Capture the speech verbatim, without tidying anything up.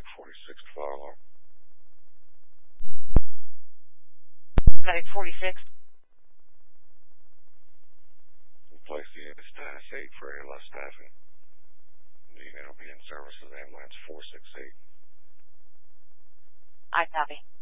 Medic forty-six to fire alarm. Medic forty-six. Place the unit status eight for A L S staffing. The unit will be in service as ambulance four six eight. I copy.